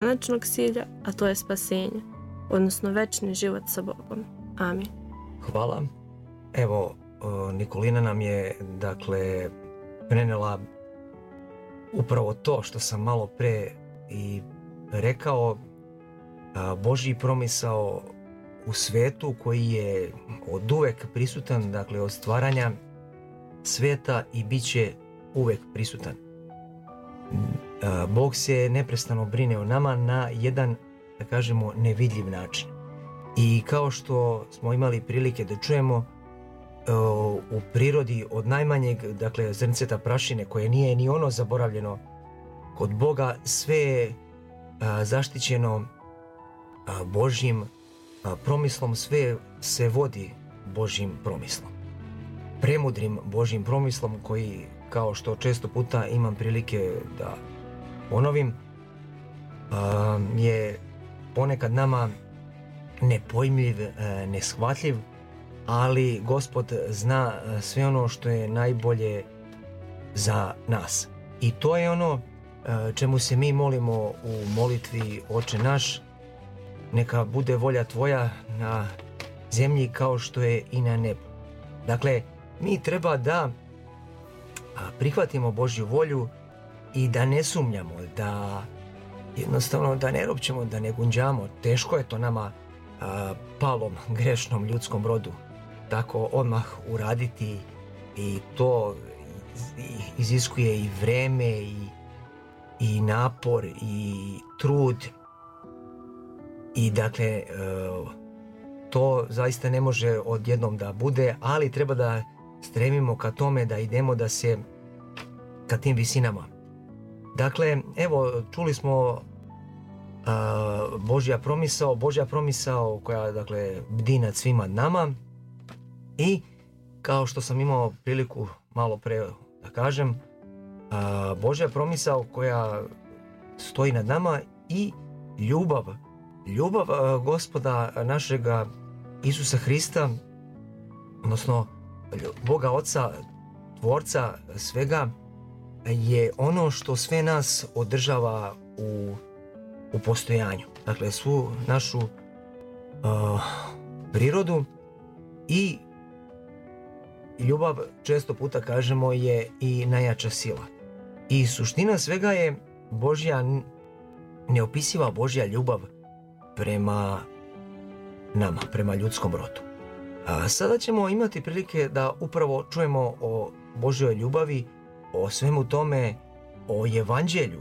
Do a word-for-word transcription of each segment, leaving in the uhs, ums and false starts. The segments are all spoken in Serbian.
konačnog cilja, a to je spasenje, odnosno večni život sa Bogom. Amin. Hvala. Evo, Nikolina nam je, dakle, prenela upravo to što sam malo pre i rekao, Božji promisao u svetu koji je od uvek prisutan, dakle od stvaranja sveta i bit će uvek prisutan. Bog se neprestano brine o nama na jedan, da kažemo, nevidljiv način. I kao što smo imali prilike da čujemo, u prirodi od najmanjeg, dakle, zrnceta prašine, koje nije ni ono zaboravljeno kod Boga, sve je zaštićeno Božjim promislom, sve se vodi Božjim promislom. Premudrim Božjim promislom koji, kao što često puta imam prilike da ponovim, je ponekad nama nepojmljiv, neshvatljiv, ali Gospod zna sve ono što je najbolje za nas. I to je ono čemu se mi molimo u molitvi Oče naš, neka bude volja tvoja na zemlji kao što je i na nebu. Dakle, mi treba da prihvatimo Božju volju i da ne sumnjamo, da jednostavno da ne ropćemo, da ne gunđamo. Teško je to nama a, palom, grešnom ljudskom rodu tako odmah uraditi, i to iziskuje i vreme i, i napor i trud, i dakle to zaista ne može odjednom da bude, ali treba da stremimo ka tome, da idemo da se ka tim visinama. Dakle, evo, čuli smo a, Božja promisao, Božja promisao koja, dakle, bdi nad svima nama, i kao što sam imao priliku malo pre da kažem, a, Božja promisao koja stoji nad nama i ljubav, ljubav a, Gospoda našega Isusa Hrista, odnosno Boga Oca, Tvorca svega, je ono što sve nas održava u, u postojanju. Dakle, svu našu uh, prirodu, i ljubav, često puta kažemo, je i najjača sila. I suština svega je Božja, neopisiva Božja ljubav prema nama, prema ljudskom rodu. A sada ćemo imati prilike da upravo čujemo o Božjoj ljubavi, o svemu tome, o evanđelju.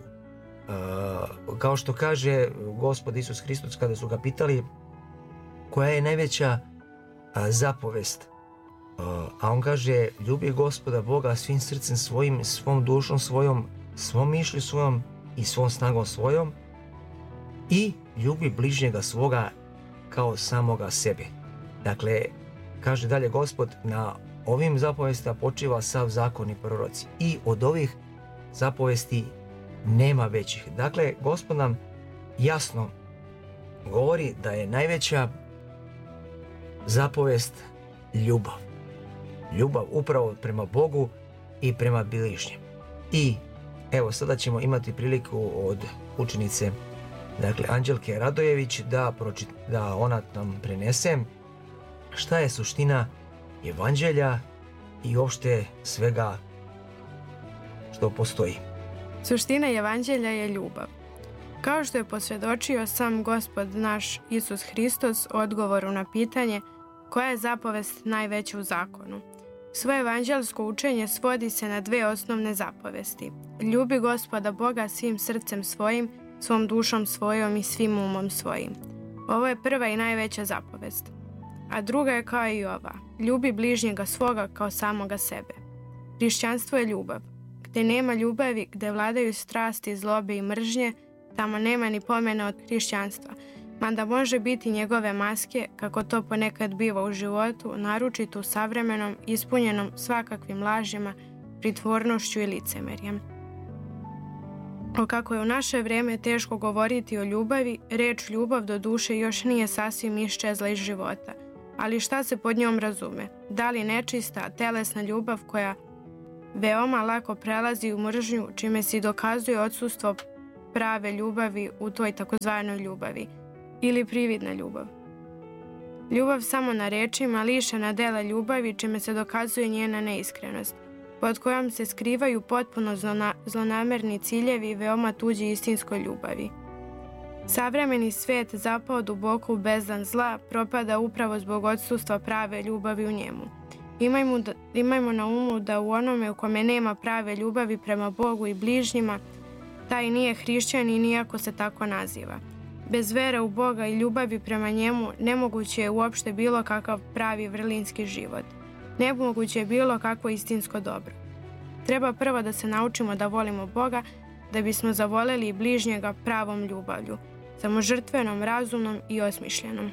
Uh, kao što kaže Gospod Isus Hristos kada su ga pitali koja je najveća uh, zapovest, uh, a on kaže: ljubi Gospoda Boga svim srcem svojim, svom dušom svojom, svom mišlju svojom i svom snagom svojom, i ljubi bližnjega svoga kao samoga sebe. Dakle, kaže dalje Gospod, na ovim zapovestima počiva sav zakon i proroci, i od ovih zapovesti nema većih. Dakle, Gospod nam jasno govori da je najveća zapovest ljubav. Ljubav upravo prema Bogu i prema bližnjem. I evo, sada ćemo imati priliku od učenice, dakle, Anđelke Radojević, da, pročit, da ona nam prenese šta je suština evanđelja i uopšte svega što postoji. Suština evanđelja je ljubav. Kao što je posvjedočio sam Gospod naš Isus Hristos u odgovoru na pitanje koja je zapovest najveća u zakonu. Svoje evanđelsko učenje svodi se na dve osnovne zapovesti. Ljubi Gospoda Boga svim srcem svojim, svom dušom svojom i svim umom svojim. Ovo je prva i najveća zapovest. A druga je kao i ova: ljubi bližnjega svoga kao samoga sebe. Hrišćanstvo je ljubav. Gde nema ljubavi, gde vladaju strasti, zlobe i mržnje, tamo nema ni pomena od hrišćanstva, mada može biti njegove maske, kako to ponekad biva u životu, naročito u savremenom, ispunjenom svakakvim lažima, pritvornošću i licemerjem. O kako je u naše vrijeme teško govoriti o ljubavi, reč ljubav do duše još nije sasvim iščezla iz života. Ali šta se pod njom razume? Da li nečista, telesna ljubav koja veoma lako prelazi u mržnju, čime se dokazuje odsustvo prave ljubavi u toj takozvanoj ljubavi ili prividna ljubav. Ljubav samo na rečima, lišena dela ljubavi, čime se dokazuje njena neiskrenost, pod kojom se skrivaju potpuno zlona, zlonamerni ciljevi veoma tuđi istinskoj ljubavi. Savremeni svet, zapao duboko u bezdan zla, propada upravo zbog odsustva prave ljubavi u njemu. Imajmo, da, imajmo na umu da u onome u kome nema prave ljubavi prema Bogu i bližnjima, taj nije hrišćanin iako se tako naziva. Bez vere u Boga i ljubavi prema njemu nemoguće je uopšte bilo kakav pravi vrlinski život. Nemoguće je bilo kakvo istinsko dobro. Treba prvo da se naučimo da volimo Boga, da bismo zavoleli bližnjega pravom ljubavlju, samožrtvenom, razumnom i osmišljenom.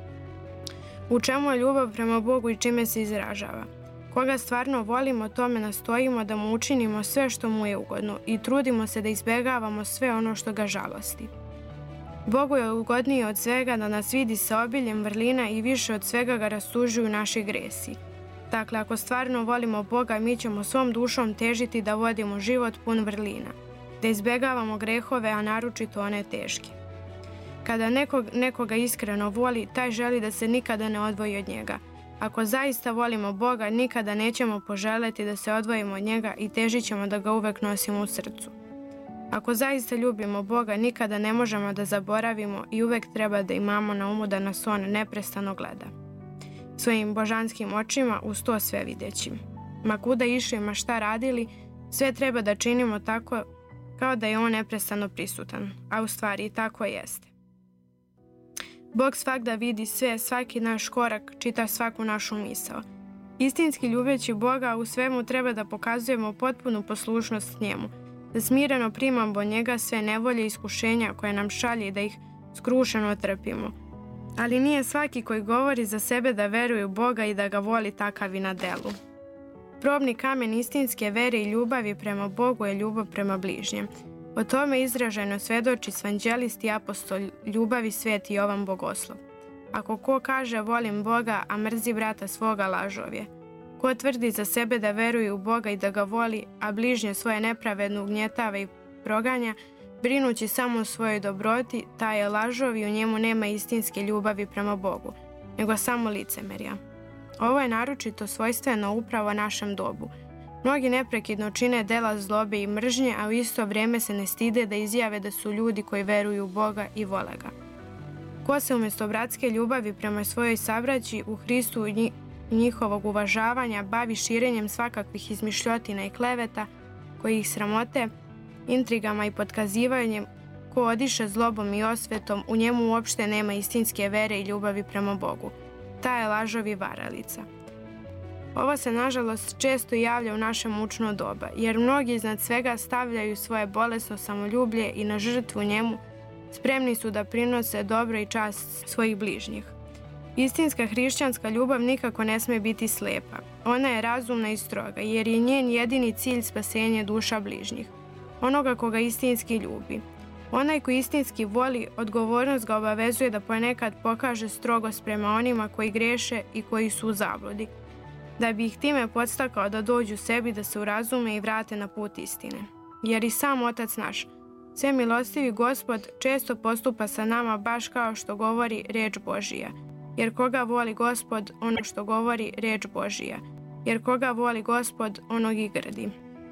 U čemu je ljubav prema Bogu i čime se izražava? Koga stvarno volimo, tome nastojimo da mu učinimo sve što mu je ugodno i trudimo se da izbjegavamo sve ono što ga žalosti. Bogu je ugodnije od svega da nas vidi sa obiljem vrlina i više od svega ga rastužuju naši gresi. Dakle, ako stvarno volimo Boga, mi ćemo svom dušom težiti da vodimo život pun vrlina, da izbjegavamo grehove, a naročito one teške. Kada nekog, nekoga iskreno voli, taj želi da se nikada ne odvoji od njega. Ako zaista volimo Boga, nikada nećemo poželeti da se odvojimo od njega i težit ćemo da ga uvek nosimo u srcu. Ako zaista ljubimo Boga, nikada ne možemo da zaboravimo i uvek treba da imamo na umu da nas on neprestano gleda. Svojim božanskim očima uz to sve videćim. Ma kuda išli, ma šta radili, sve treba da činimo tako kao da je on neprestano prisutan, a u stvari i tako jeste. Bog svakda vidi sve, svaki naš korak, čita svaku našu misao. Istinski ljubeći Boga u svemu treba da pokazujemo potpunu poslušnost njemu, da smireno primamo od njega sve nevolje i iskušenja koje nam šalje i da ih skrušeno trpimo. Ali nije svaki koji govori za sebe da veruje u Boga i da ga voli takav i na delu. Probni kamen istinske vere i ljubavi prema Bogu je ljubav prema bližnjem. O tome izraženo svedoči svanđelist i apostol ljubavi sveti Jovan Bogoslov. Ako ko kaže volim Boga, a mrzi brata svoga, lažov je. Ko tvrdi za sebe da veruje u Boga i da ga voli, a bližnje svoje nepravedno ugnjetava i proganja, brinući samo o svojoj dobroti, taj je lažov i u njemu nema istinske ljubavi prema Bogu, nego samo licemerja. Ovo je naročito svojstveno upravo našem dobu. Mnogi neprekidno čine dela zlobe i mržnje, a u isto vrijeme se ne stide da izjave da su ljudi koji veruju u Boga i vole ga. Ko se umjesto bratske ljubavi prema svojoj sabraći u Hristu i njihovog uvažavanja bavi širenjem svakakvih izmišljotina i kleveta koji ih sramote, intrigama i potkazivanjem, ko odiše zlobom i osvetom, u njemu uopšte nema istinske vere i ljubavi prema Bogu. Ta je lažov i varalica. Ovo se nažalost često javlja u naše mučno doba, jer mnogi iznad svega stavljaju svoje bolesno samoljublje i na žrtvu njemu spremni su da prinose dobro i čast svojih bližnjih. Istinska hrišćanska ljubav nikako ne sme biti slepa. Ona je razumna i stroga, jer je njen jedini cilj spasenje duša bližnjih, onoga koga istinski ljubi. Onaj koji istinski voli, odgovornost ga obavezuje da ponekad pokaže strogost prema onima koji greše i koji su u zabludi, da bi ih time podstakao da dođu sebi, da se urazume i vrate na put istine. Jer i sam Otac naš, sve milostivi Gospod, često postupa sa nama baš kao što govori reč Božija. Jer koga voli Gospod, ono što govori reč Božija. Jer koga voli Gospod, onog i grdi.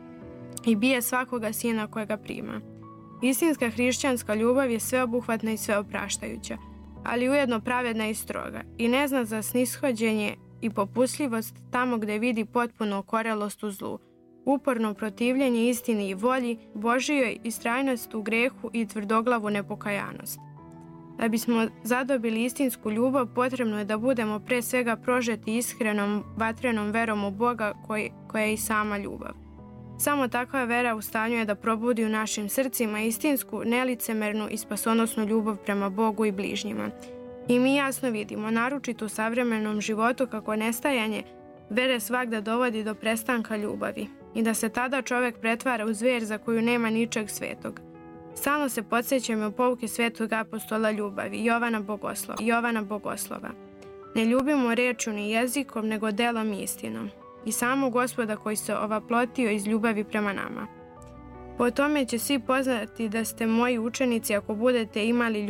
I bije svakoga sina kojega prima. Istinska hrišćanska ljubav je sveobuhvatna i sveopraštajuća, ali ujedno pravedna i stroga, i ne zna za snishođenje i popustljivost tamo gde vidi potpuno okorelost u zlu, uporno protivljenje istini i volji, Božijoj istrajnost u grehu i tvrdoglavu nepokajanost. Da bismo zadobili istinsku ljubav, potrebno je da budemo pre svega prožeti iskrenom, vatrenom verom u Boga koji, koja je i sama ljubav. Samo takva vera u stanju je da probudi u našim srcima istinsku, nelicemernu i spasonosnu ljubav prema Bogu i bližnjima. I mi jasno vidimo, naročito u savremenom životu, kako nestajanje vere svagda dovodi do prestanka ljubavi i da se tada čovjek pretvara u zver za koju nema ničeg svetog. Stalno se podsjećamo u pouke svetog apostola ljubavi, Jovana Bogoslova. Jovana Bogoslova. Ne ljubimo rečju ni jezikom, nego delom i istinom. I samog Gospoda koji se ovaplotio iz ljubavi prema nama. Po tome će svi poznati da ste moji učenici ako budete imali